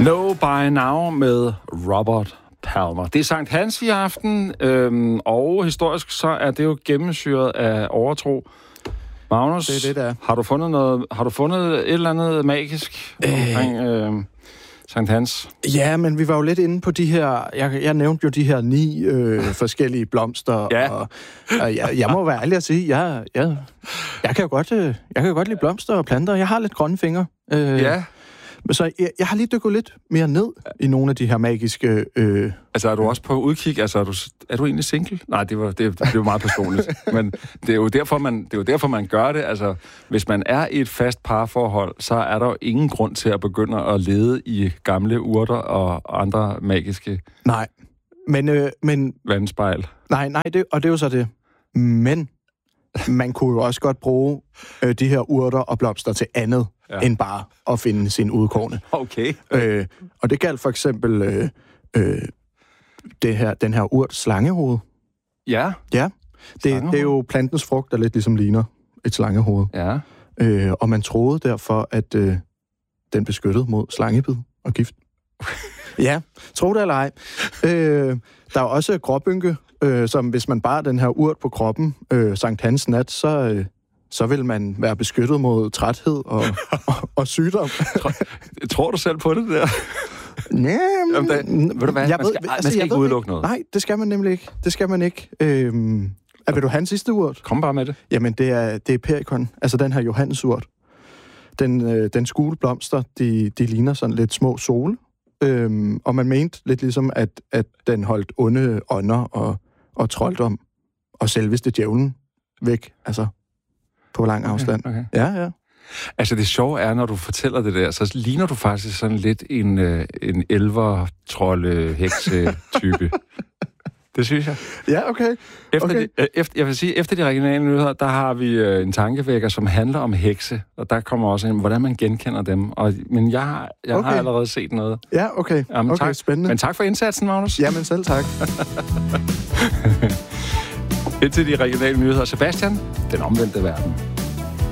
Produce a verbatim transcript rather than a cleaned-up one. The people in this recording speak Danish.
Know By Now med Robert Palmer. Det er Sankt Hans i aften, øhm, og historisk så er det jo gennemsyret af overtro. Magnus, det er det, der. Har du fundet noget? Har du fundet et eller andet magisk øh. omkring øh, Sankt Hans? Ja, men vi var jo lidt inde på de her. Jeg, jeg nævnte jo de her ni øh, forskellige blomster, ja. og, og jeg, jeg må være ærlig at sige, jeg, jeg, jeg kan jo godt, øh, jeg kan jo godt lide blomster og planter. Jeg har lidt grønne fingre. Øh, ja. Så jeg, jeg har lige dykket lidt mere ned i nogle af de her magiske... Øh... Altså, er du også på udkig? Altså, er du, er du egentlig single? Nej, det var, det, det var meget personligt. Men det er, jo derfor, man, det er jo derfor, man gør det. Altså, hvis man er i et fast parforhold, så er der jo ingen grund til at begynde at lede i gamle urter og andre magiske... Nej, men... Øh, men vandspejl. Nej, nej, det, og det er jo så det. Men man kunne jo også godt bruge øh, de her urter og blomster til andet, ja. End bare at finde sin udkårne. Okay. Øh, og det galt for eksempel øh, øh, det her, den her urt slangehoved. Ja. Ja. Det, det er jo plantens frugt, der lidt ligesom ligner et slangehoved. Ja. Øh, og man troede derfor, at øh, den beskyttede mod slangebid og gift. Ja, tro det eller ej. Øh, der er også gråbynke, øh, som hvis man bare den her urt på kroppen, øh, Sankt Hans nat, så... Øh, så vil man være beskyttet mod træthed og, og, og sygdom. Tror du selv på det der? Nej, Jamen, det, ved du hvad? Jeg man skal, ved, man altså, skal ikke udelukke ikke. noget. Nej, det skal man nemlig ikke. Det skal man ikke. Øhm, er, vil du have en sidste urt? Kom bare med det. Jamen, det er, det er perikon. Altså den her Johannesurt. Den, øh, den skule blomster, de, de ligner sådan lidt små sole. Øhm, og man mente lidt ligesom, at, at den holdt onde ånder og, og trolddom og selveste djævlen væk. Altså... på lang afstand. Okay, okay. Ja, ja. Altså, det sjove er, når du fortæller det der, så ligner du faktisk sådan lidt en, øh, en elver-trolde-hekse-type. Det synes jeg. Ja, okay. Efter okay. De, øh, efter, jeg vil sige, efter de regionale nyheder, der har vi øh, en tankevækker, som handler om hekse, og der kommer også ind, hvordan man genkender dem. Og, men jeg, har, jeg okay. har allerede set noget. Ja, okay. Jamen, okay, tak. Spændende. Men tak for indsatsen, Magnus. Jamen, selv tak. Indtil de regionale nyheder. Sebastian, den omvendte verden.